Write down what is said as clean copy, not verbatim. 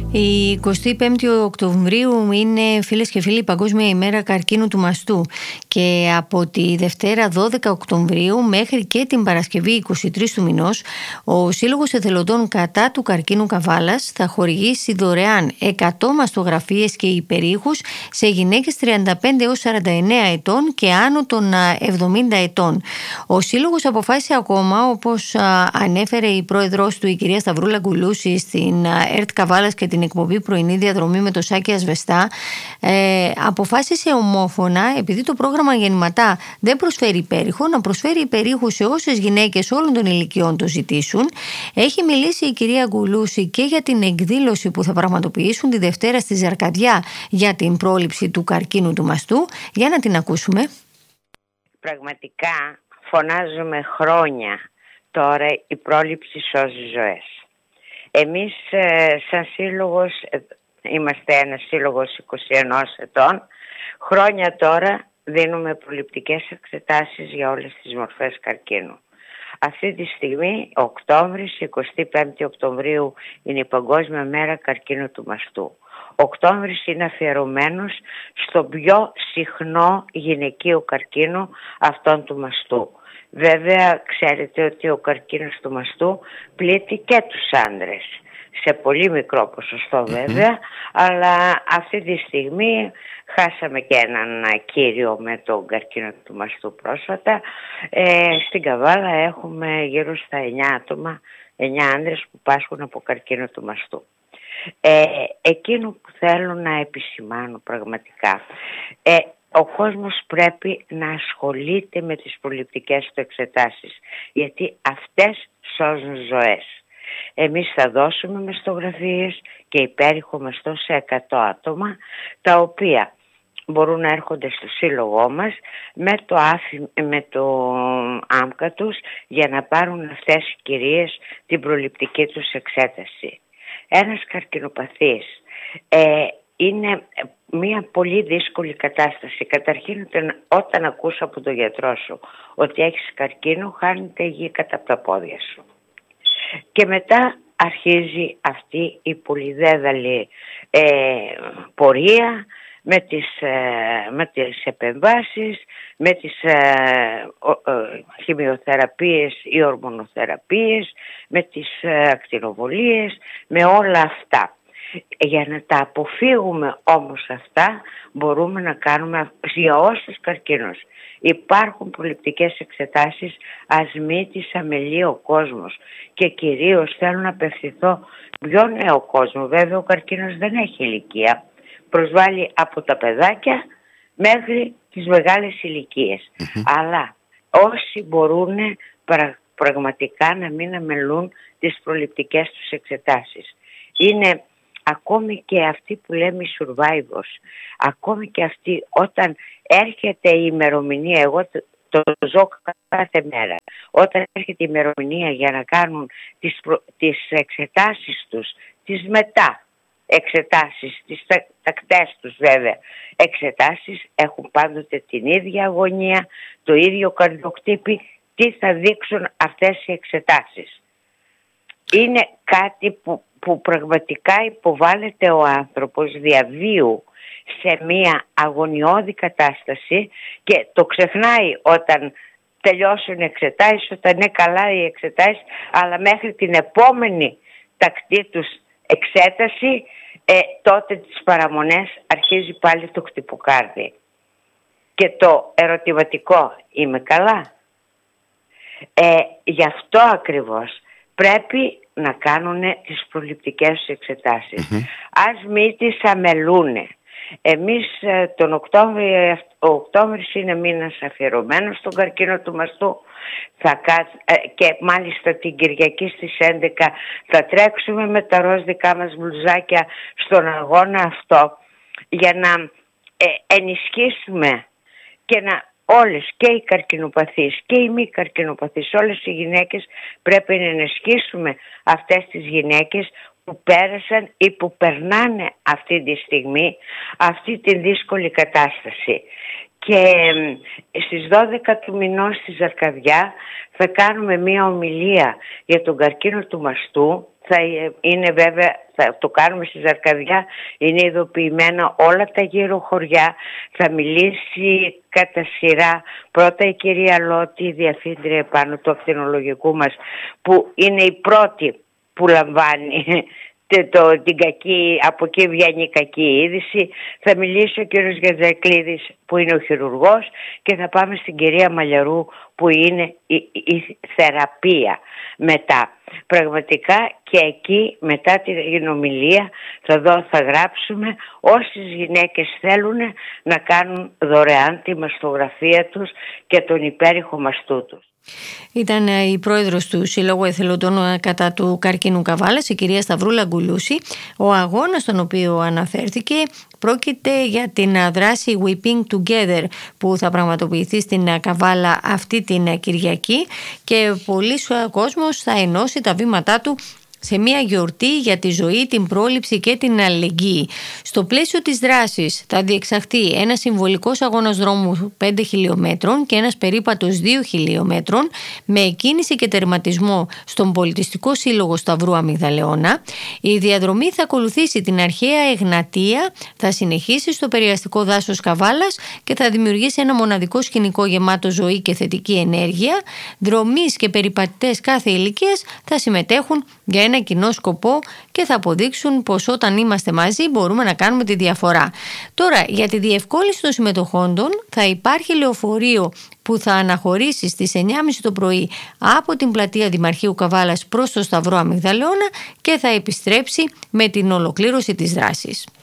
Η 25η Οκτωβρίου είναι, φίλες και φίλοι, η Παγκόσμια ημέρα καρκίνου του μαστού και από τη Δευτέρα 12 Οκτωβρίου μέχρι και την Παρασκευή 23 του μηνός ο Σύλλογος Εθελοντών κατά του καρκίνου Καβάλας θα χορηγήσει δωρεάν 100 μαστογραφίες και υπερήχους σε γυναίκες 35 έως 49 ετών και άνω των 70 ετών. Ο Σύλλογος αποφάσισε ακόμα, όπως ανέφερε η πρόεδρος του, η κυρία Σταυρούλα Γκουλούση, στην ΕΡΤ Καβάλας και την εκπομπή Πρωινή Διαδρομή με το Σάκη Ασβεστά, αποφάσισε ομόφωνα, επειδή το πρόγραμμα Γεννηματά δεν προσφέρει υπέρηχο, να προσφέρει υπερήχου σε όσες γυναίκες όλων των ηλικιών το ζητήσουν. Έχει μιλήσει η κυρία Γκουλούση και για την εκδήλωση που θα πραγματοποιήσουν τη Δευτέρα στη Ζαρκαδιά για την πρόληψη του καρκίνου του μαστού. Για να την ακούσουμε. Πραγματικά φωνάζουμε χρόνια τώρα, η πρόληψη σώζει ζωές. Εμείς σαν σύλλογος, είμαστε ένας σύλλογος 21 ετών, χρόνια τώρα δίνουμε προληπτικές εξετάσεις για όλες τις μορφές καρκίνου. Αυτή τη στιγμή, Οκτώβρης, 25 Οκτωβρίου είναι η Παγκόσμια Μέρα Καρκίνου του Μαστού. Οκτώβρης είναι αφιερωμένος στο πιο συχνό γυναικείο καρκίνο, αυτόν του μαστού. Βέβαια, ξέρετε ότι ο καρκίνος του μαστού πλήττει και τους άντρες. Σε πολύ μικρό ποσοστό βέβαια, αλλά αυτή τη στιγμή χάσαμε και έναν κύριο με τον καρκίνο του μαστού πρόσφατα. Στην Καβάλα έχουμε γύρω στα 9 άτομα, 9 άντρες που πάσχουν από καρκίνο του μαστού. Εκείνο που θέλω να επισημάνω πραγματικά, ο κόσμος πρέπει να ασχολείται με τις προληπτικές του εξετάσεις, γιατί αυτές σώζουν ζωές. Εμείς θα δώσουμε μαστογραφίες και υπέρηχο μαστό σε 100 άτομα, τα οποία μπορούν να έρχονται στο σύλλογό μας με το άμκα τους για να πάρουν αυτές οι κυρίες την προληπτική τους εξέταση. Ένας καρκινοπαθής είναι μια πολύ δύσκολη κατάσταση. Καταρχήν, όταν ακούς από τον γιατρό σου ότι έχεις καρκίνο, χάνεται η γη κατά από τα πόδια σου. Και μετά αρχίζει αυτή η πολυδέδαλη πορεία με τις επεμβάσεις, με τις χημειοθεραπείες ή ορμονοθεραπείες, με τις ακτινοβολίες, με όλα αυτά. Για να τα αποφύγουμε όμως αυτά, μπορούμε να κάνουμε για όσους καρκίνους υπάρχουν προληπτικές εξετάσεις, ας μην τις αμελεί ο κόσμος. Και κυρίως θέλω να απευθυνθώ πιο νέο κόσμο. Βέβαια ο καρκίνος δεν έχει ηλικία. Προσβάλλει από τα παιδάκια μέχρι τις μεγάλες ηλικίες. Αλλά όσοι μπορούν πραγματικά να μην αμελούν τις προληπτικές τους εξετάσεις. Είναι ακόμη και αυτοί που λέμε οι survivors, ακόμη και αυτοί όταν έρχεται η ημερομηνία, εγώ το ζω κάθε μέρα, όταν έρχεται η ημερομηνία για να κάνουν τις εξετάσεις τους, τις μετά εξετάσεις, τις τακτές τους βέβαια εξετάσεις, έχουν πάντοτε την ίδια αγωνία, το ίδιο καρδιοκτύπη, τι θα δείξουν αυτές οι εξετάσεις. Είναι κάτι που πραγματικά υποβάλλεται ο άνθρωπος διαβίου σε μία αγωνιώδη κατάσταση και το ξεχνάει όταν τελειώσουν οι εξετάσεις, όταν είναι καλά οι εξετάσεις, αλλά μέχρι την επόμενη τακτή τους εξέταση, τότε τις παραμονές αρχίζει πάλι το χτυποκάρδι. Και το ερωτηματικό, είμαι καλά? Γι' αυτό ακριβώς πρέπει να κάνουν τις προληπτικές τους εξετάσεις. Ας μην τις αμελούνε. Εμείς τον Οκτώβριο, ο Οκτώβρης είναι μήνας αφιερωμένος στον καρκίνο του μαστού και μάλιστα την Κυριακή στις 11 θα τρέξουμε με τα ροζ δικά μας μπλουζάκια στον αγώνα αυτό για να ενισχύσουμε και να όλες, και οι καρκινοπαθείς και οι μη καρκινοπαθείς, όλες οι γυναίκες πρέπει να ενισχύσουμε αυτές τις γυναίκες που πέρασαν ή που περνάνε αυτή τη στιγμή αυτή τη δύσκολη κατάσταση. Και στις 12 του μηνός στη Ζαρκαδιά θα κάνουμε μία ομιλία για τον καρκίνο του μαστού θα είναι βέβαια, θα το κάνουμε στη Ζαρκαδιά, είναι ειδοποιημένα όλα τα γύρω χωριά. Θα μιλήσει κατά σειρά πρώτα η κυρία Λότη, η διευθύντρια επάνω του ακτινολογικού μας, που είναι η πρώτη που λαμβάνει την κακή, από εκεί βγαίνει η κακή είδηση. Θα μιλήσει ο κύριος Γετζακλίδης που είναι ο χειρουργός και θα πάμε στην κυρία Μαλιαρού που είναι η θεραπεία μετά. Πραγματικά και εκεί μετά την ομιλία θα γράψουμε όσες γυναίκες θέλουν να κάνουν δωρεάν τη μαστογραφία τους και τον υπέρηχο μαστού τους. Ήταν η πρόεδρος του Συλλόγου Εθελοντών κατά του καρκίνου Καβάλας, η κυρία Σταυρούλα Γκουλούση. Ο αγώνας στον οποίο αναφέρθηκε πρόκειται για την δράση Weeping Together που θα πραγματοποιηθεί στην Καβάλα αυτή την Κυριακή και πολλοί κόσμος θα ενώσει τα βήματά του σε μια γιορτή για τη ζωή, την πρόληψη και την αλληλεγγύη. Στο πλαίσιο της δράσης θα διεξαχθεί ένας συμβολικός αγώνας δρόμου 5 χιλιόμετρων και ένας περίπατος 2 χιλιόμετρων με εκκίνηση και τερματισμό στον Πολιτιστικό Σύλλογο Σταυρού Αμυγδαλεώνα. Η διαδρομή θα ακολουθήσει την αρχαία Εγνατία, θα συνεχίσει στο περιαστικό δάσος Καβάλας και θα δημιουργήσει ένα μοναδικό σκηνικό γεμάτο ζωή και θετική ενέργεια. Δρομείς και περιπατητές κάθε ηλικίας θα συμμετέχουν για ένα κοινό σκοπό και θα αποδείξουν πως όταν είμαστε μαζί μπορούμε να κάνουμε τη διαφορά. Τώρα, για τη διευκόλυνση των συμμετοχόντων θα υπάρχει λεωφορείο που θα αναχωρήσει στις 9.30 το πρωί από την πλατεία Δημαρχείου Καβάλας προς το Σταυρό Αμυγδαλεώνα και θα επιστρέψει με την ολοκλήρωση της δράσης.